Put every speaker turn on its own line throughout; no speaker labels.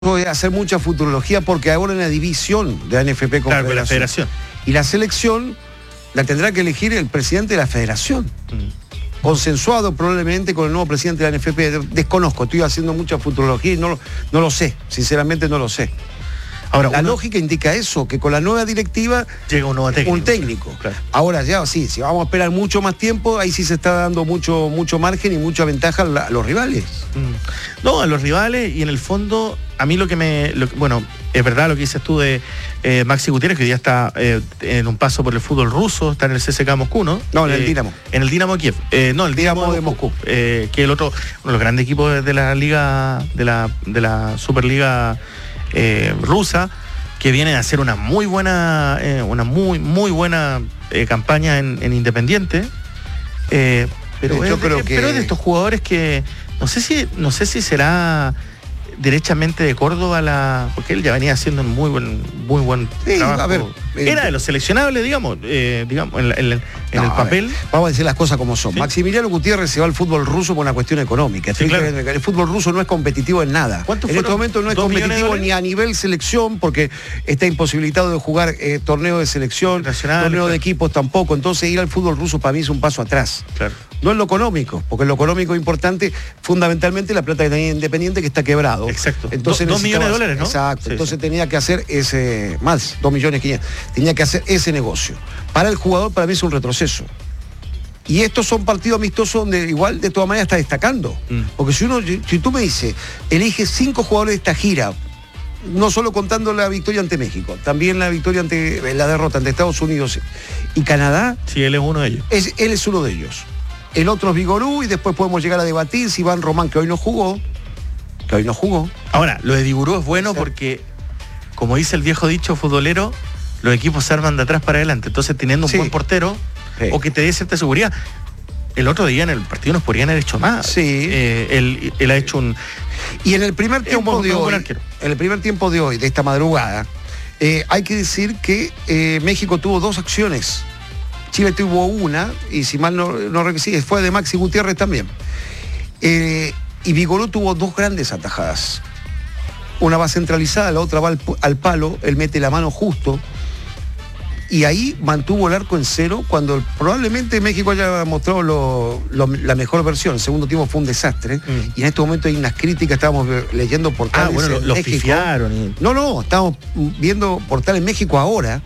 hacer mucha futurología porque ahora en la división de la NFP con
la federación.
Y la selección la tendrá que elegir el presidente de la federación. Consensuado probablemente con el nuevo presidente de la NFP. Desconozco, estoy haciendo mucha futurología y no lo sé, sinceramente no lo sé. Ahora, la lógica indica eso, que con la nueva directiva
llega un nuevo técnico.
Un técnico.
Claro.
Ahora ya, sí, si vamos a esperar mucho más tiempo, ahí sí se está dando mucho margen y mucha ventaja a los rivales.
No, a los rivales, y en el fondo, a mí bueno, es verdad lo que dices tú de Maxi Gutiérrez, que hoy día está en un paso por el fútbol ruso, está en el CSKA Moscú, ¿no?
No, en el Dinamo.
En el Dinamo Kiev. No, el Dinamo
de Moscú.
Que es el otro, uno de los grandes equipos de la liga, de la Superliga rusa, que viene a hacer una muy buena campaña en Independiente, pero
yo creo que
es de estos jugadores que no sé si será derechamente de Córdoba porque él ya venía haciendo un muy buen trabajo.
A ver,
era de los seleccionables, digamos en el papel.
Vamos a decir las cosas como son.
¿Sí?
Maximiliano Gutiérrez se va al fútbol ruso por una cuestión económica.
Sí, claro.
El fútbol ruso no es competitivo en nada. En este momento no es competitivo ni a nivel selección, porque está imposibilitado de jugar torneo de selección, torneo de equipos tampoco. Entonces ir al fútbol ruso para mí es un paso atrás.
Claro.
No en lo económico, porque en lo económico es importante, fundamentalmente la plata que tenía Independiente, que está quebrado.
Exacto.
Entonces
2 millones de dólares, ¿no?
Exacto.
Sí,
entonces tenía que hacer ese, más, 2.500.000. Tenía que hacer ese negocio. Para el jugador, para mí es un retroceso. Y estos son partidos amistosos donde igual de todas maneras está destacando. Porque si tú me dices, elige 5 jugadores de esta gira, no solo contando la victoria ante México, también la derrota ante Estados Unidos y Canadá.
Sí, él es uno de ellos.
Él es uno de ellos. El otro es Vigorú, y después podemos llegar a debatir si Iván Román, que hoy no jugó.
Ahora, lo de Vigorú es bueno porque, como dice el viejo dicho futbolero, los equipos se arman de atrás para adelante. Entonces, teniendo un buen portero, o que te dé cierta seguridad. El otro día en el partido nos podrían haber hecho más.
Sí.
Él ha hecho un...
Y en el primer tiempo de hoy, de esta madrugada, hay que decir que México tuvo 2 acciones. Chile tuvo una, y si mal no recuerdo, fue de Maxi Gutiérrez también. Y Vigorú tuvo 2 grandes atajadas. Una va centralizada, la otra va al palo, él mete la mano justo. Y ahí mantuvo el arco en cero cuando probablemente México haya mostrado la mejor versión. El segundo tiempo fue un desastre. Y en este momento hay unas críticas, estábamos leyendo portales en
los
México.
pifiaron.
No, estamos viendo portales en México ahora.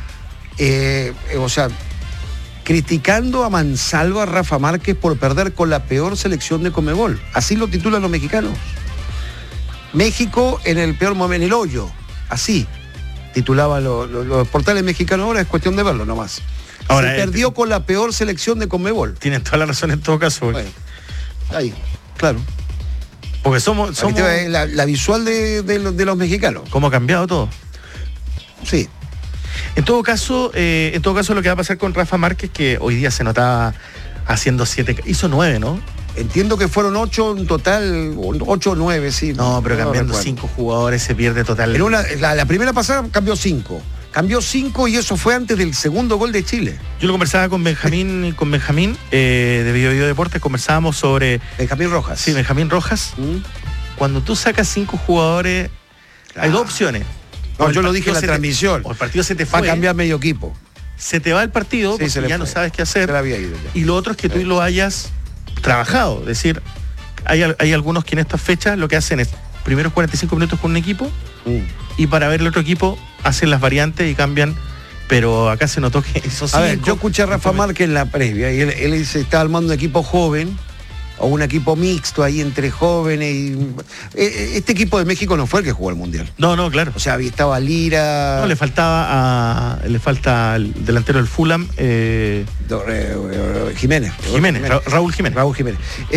Criticando a mansalva a Rafa Márquez por perder con la peor selección de Conmebol. Así lo titulan los mexicanos. México en el peor momento, en el hoyo. Así titulaban los portales mexicanos. Ahora es cuestión de verlo nomás. Ahora, se perdió con la peor selección de Conmebol.
Tienen toda la razón en todo caso.
Bueno, ahí, claro.
Porque somos
la visual de los mexicanos.
¿Cómo ha cambiado todo?
Sí.
En todo caso, lo que va a pasar con Rafa Márquez, que hoy día se notaba haciendo 7, hizo 9, ¿no?
Entiendo que fueron 8 en total, 8 o 9, sí.
No, pero cambiando 5 jugadores se pierde total.
La primera pasada cambió 5. Cambió 5 y eso fue antes del segundo gol de Chile.
Yo lo conversaba con Benjamín, de Video Deportes, conversábamos sobre...
Benjamín Rojas.
Sí, Benjamín Rojas. Cuando tú sacas 5 jugadores, hay 2 opciones.
No, yo lo dije en la transmisión.
O el partido se te fue.
Va a cambiar medio equipo.
Se te va el partido, porque ya no sabes qué hacer.
Se le había ido ya.
Y lo otro es que tú lo hayas trabajado. Es decir, hay algunos que en estas fechas lo que hacen es primeros 45 minutos con un equipo y para ver el otro equipo hacen las variantes y cambian. Pero acá se notó que eso sí.
A ver, yo escuché a Rafa Márquez en la previa y él se está armando un equipo joven o un equipo mixto ahí entre jóvenes. Este equipo de México no fue el que jugó el Mundial.
No, claro.
O sea, estaba Lira.
No, le falta al delantero del Fulham.
Jiménez.
Raúl Jiménez.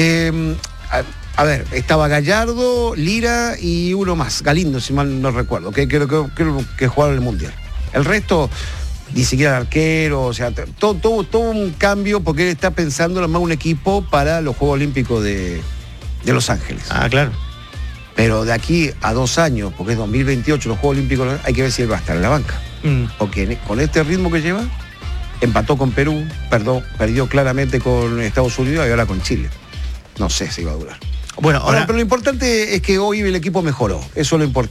A ver, estaba Gallardo, Lira y uno más, Galindo, si mal no recuerdo, que creo que jugaron el Mundial. El resto, ni siquiera arquero, o sea, todo un cambio porque él está pensando en armar un equipo para los Juegos Olímpicos de Los Ángeles.
Ah, claro.
Pero de aquí a 2 años, porque es 2028 los Juegos Olímpicos, hay que ver si él va a estar en la banca. Porque con este ritmo que lleva, empató con Perú, perdió claramente con Estados Unidos y ahora con Chile. No sé si va a durar. Bueno, ahora, pero lo importante es que hoy el equipo mejoró. Eso es lo importante.